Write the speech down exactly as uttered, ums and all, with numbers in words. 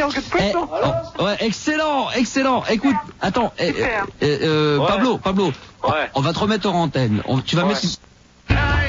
que de Eh, poisson. oh, ouais, excellent, excellent. Écoute, attends, eh, Super. eh, euh, Ouais. Pablo, Pablo, Ouais. on va te remettre en antenne. On- tu vas Ouais. mettre